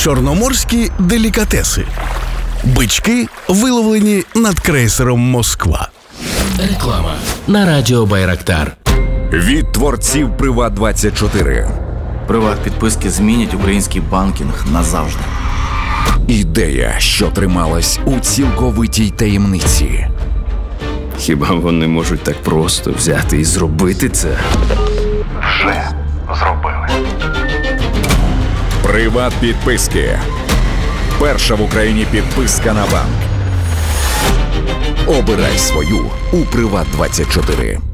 Чорноморські делікатеси. Бички, виловлені над крейсером «Москва». Реклама на радіо Байрактар. Від творців Приват24. Приват-підписки змінять український банкінг назавжди. Ідея, що трималась у цілковитій таємниці. Хіба вони можуть так просто взяти і зробити це? Вже зробили. Приват-підписки. Перша в Україні підписка на банк. Обирай свою у Приват24.